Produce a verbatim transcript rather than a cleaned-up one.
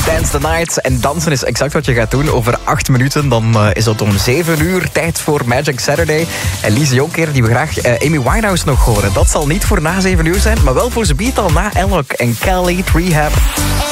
Dance the Night. En dansen is exact wat je gaat doen. Over acht minuten, dan uh, is het om zeven uur. Tijd voor Magic Saturday. En Lise Jonker, die we graag uh, Amy Winehouse nog horen. Dat zal niet voor na zeven uur zijn, maar wel voor ze biedt al na Elok en Kelly Rehab.